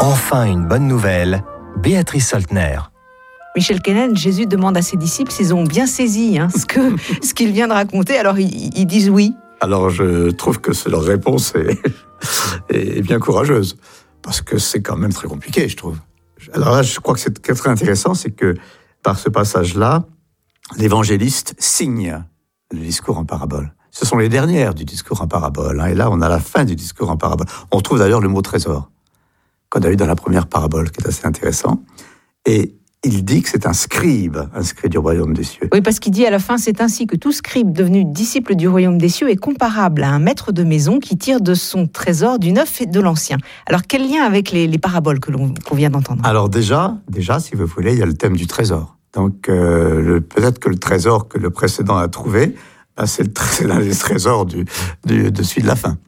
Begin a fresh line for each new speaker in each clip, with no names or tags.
Enfin une bonne nouvelle, Béatrice Soltner.
Michel Kenen, Jésus demande à ses disciples s'ils ont bien saisi ce qu'il vient de raconter. Alors ils disent oui.
Alors je trouve que leur réponse est bien courageuse, parce que c'est quand même très compliqué, je trouve. Alors là, je crois que c'est très intéressant, c'est que par ce passage-là, l'évangéliste signe le discours en parabole. Ce sont les dernières du discours en parabole, et là on a la fin du discours en parabole. On retrouve d'ailleurs le mot trésor, qu'on a eu dans la première parabole, qui est assez intéressant. Et il dit que c'est un scribe du royaume des cieux.
Oui, parce qu'il dit à la fin, c'est ainsi que tout scribe devenu disciple du royaume des cieux est comparable à un maître de maison qui tire de son trésor du neuf et de l'ancien. Alors, quel lien avec les paraboles qu'on vient d'entendre ?
Alors déjà, si vous voulez, il y a le thème du trésor. Donc, peut-être que le trésor que le précédent a trouvé, c'est l'un des trésors de celui de la fin.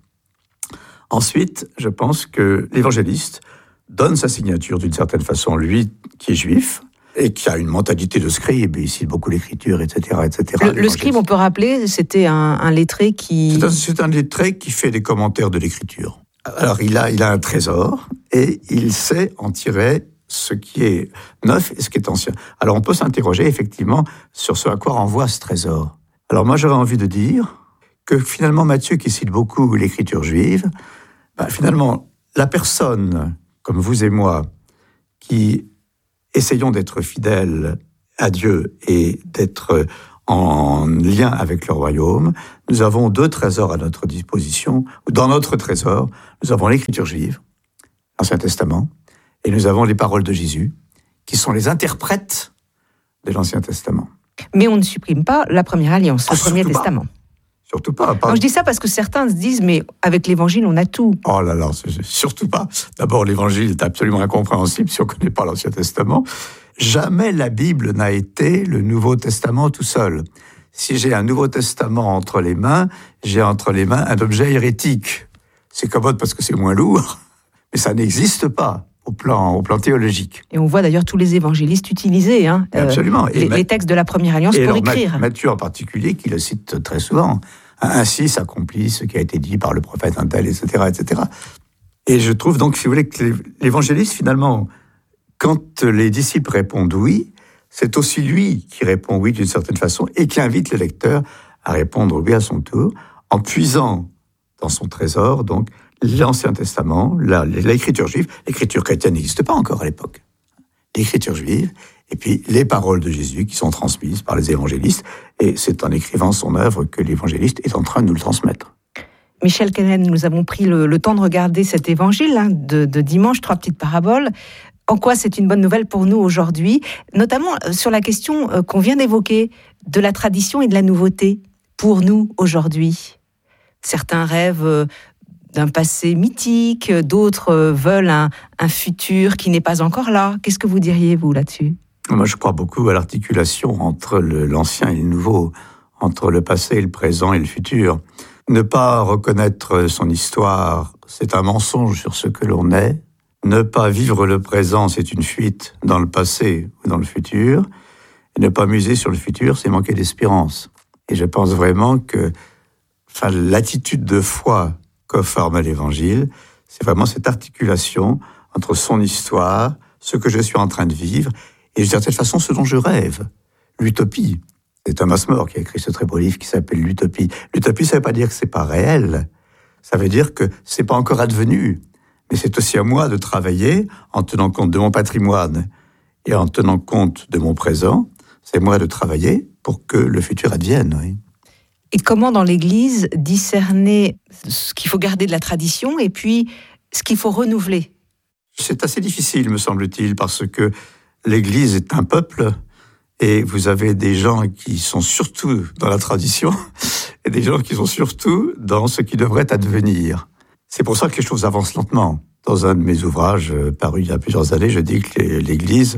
Ensuite, je pense que l'évangéliste donne sa signature d'une certaine façon, lui qui est juif, et qui a une mentalité de scribe, il cite beaucoup l'écriture, etc. etc.
Le scribe, on peut rappeler, c'était un lettré qui...
C'est un lettré qui fait des commentaires de l'écriture. Alors, il a un trésor, et il sait en tirer ce qui est neuf et ce qui est ancien. Alors, on peut s'interroger, effectivement, sur ce à quoi renvoie ce trésor. Alors, moi, j'aurais envie de dire que, finalement, Matthieu, qui cite beaucoup l'écriture juive, finalement, la personne, comme vous et moi, qui essayons d'être fidèles à Dieu et d'être en lien avec le royaume, nous avons deux trésors à notre disposition. Dans notre trésor, nous avons l'écriture juive, l'Ancien Testament, et nous avons les paroles de Jésus, qui sont les interprètes de l'Ancien Testament.
Mais on ne supprime pas la première alliance, le Premier Testament.
Surtout pas.
Non, je dis ça parce que certains se disent, mais avec l'Évangile, on a tout.
Oh là là, surtout pas. D'abord, l'Évangile est absolument incompréhensible si on ne connaît pas l'Ancien Testament. Jamais la Bible n'a été le Nouveau Testament tout seul. Si j'ai un Nouveau Testament entre les mains, j'ai entre les mains un objet hérétique. C'est commode parce que c'est moins lourd, mais ça n'existe pas au plan théologique.
Et on voit d'ailleurs tous les évangélistes utiliser
absolument.
Les textes de la Première Alliance pour écrire.
Matthieu en particulier, qui le cite très souvent. Ainsi s'accomplit ce qui a été dit par le prophète un tel, etc., etc. Et je trouve donc, si vous voulez, que l'évangéliste, finalement, quand les disciples répondent oui, c'est aussi lui qui répond oui d'une certaine façon et qui invite le lecteur à répondre oui à son tour, en puisant dans son trésor, donc, l'Ancien Testament, l'écriture juive. L'écriture chrétienne n'existe pas encore à l'époque. L'écriture juive, et puis les paroles de Jésus qui sont transmises par les évangélistes, et c'est en écrivant son œuvre que l'évangéliste est en train de nous le transmettre.
Michel Kenen, nous avons pris le temps de regarder cet évangile de dimanche, 3 petites paraboles. En quoi c'est une bonne nouvelle pour nous aujourd'hui, notamment sur la question qu'on vient d'évoquer, de la tradition et de la nouveauté, pour nous aujourd'hui. Certains rêvent d'un passé mythique, d'autres veulent un futur qui n'est pas encore là. Qu'est-ce que vous diriez, vous, là-dessus ?
Moi, je crois beaucoup à l'articulation entre l'ancien et le nouveau, entre le passé, le présent et le futur. Ne pas reconnaître son histoire, c'est un mensonge sur ce que l'on est. Ne pas vivre le présent, c'est une fuite dans le passé ou dans le futur. Et ne pas miser sur le futur, c'est manquer d'espérance. Et je pense vraiment que l'attitude de foi que forme l'Évangile, c'est vraiment cette articulation entre son histoire, ce que je suis en train de vivre, et d'une certaine façon, ce dont je rêve, l'utopie. C'est Thomas More qui a écrit ce très beau livre qui s'appelle l'Utopie. L'utopie, ça ne veut pas dire que c'est pas réel, ça veut dire que c'est pas encore advenu, mais c'est aussi à moi de travailler en tenant compte de mon patrimoine et en tenant compte de mon présent, c'est moi de travailler pour que le futur advienne, oui.
Et comment, dans l'Église, discerner ce qu'il faut garder de la tradition et puis ce qu'il faut renouveler ?
C'est assez difficile, me semble-t-il, parce que l'Église est un peuple et vous avez des gens qui sont surtout dans la tradition et des gens qui sont surtout dans ce qui devrait advenir. C'est pour ça que les choses avancent lentement. Dans un de mes ouvrages paru il y a plusieurs années, je dis que l'Église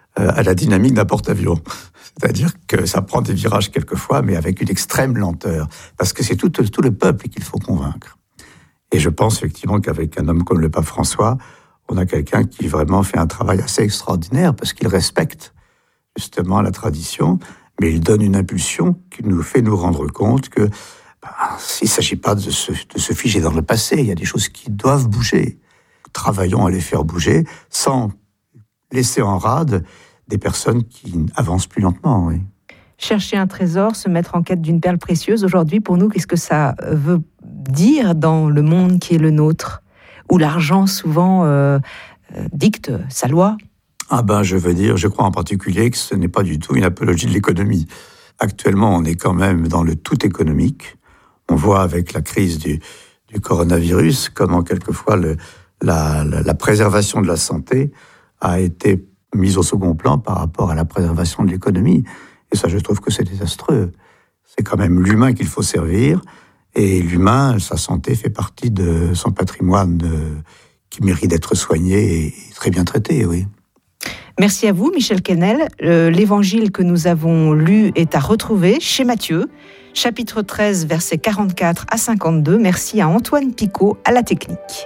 a la dynamique d'un porte-avions. C'est-à-dire que ça prend des virages quelquefois, mais avec une extrême lenteur. Parce que c'est tout le peuple qu'il faut convaincre. Et je pense effectivement qu'avec un homme comme le pape François, on a quelqu'un qui vraiment fait un travail assez extraordinaire, parce qu'il respecte justement la tradition, mais il donne une impulsion qui nous fait nous rendre compte que il ne s'agit pas de se figer dans le passé, il y a des choses qui doivent bouger. travaillons à les faire bouger sans laisser en rade des personnes qui avancent plus lentement. Oui.
Chercher un trésor, se mettre en quête d'une perle précieuse, aujourd'hui, pour nous, qu'est-ce que ça veut dire dans le monde qui est le nôtre, où l'argent souvent dicte sa loi?
Je crois en particulier que ce n'est pas du tout une apologie de l'économie. Actuellement, on est quand même dans le tout économique. On voit avec la crise du coronavirus comment quelquefois la préservation de la santé a été mise au second plan par rapport à la préservation de l'économie. Et ça, je trouve que c'est désastreux. C'est quand même l'humain qu'il faut servir. Et l'humain, sa santé fait partie de son patrimoine qui mérite d'être soigné et très bien traité, oui.
Merci à vous, Michel Quesnel. L'évangile que nous avons lu est à retrouver chez Matthieu, chapitre 13, versets 44 à 52. Merci à Antoine Picot à la technique.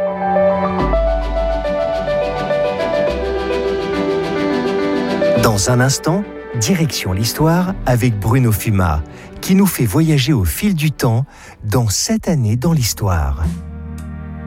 Dans un instant, direction l'histoire avec Bruno Fuma, qui nous fait voyager au fil du temps dans 7 années dans l'histoire.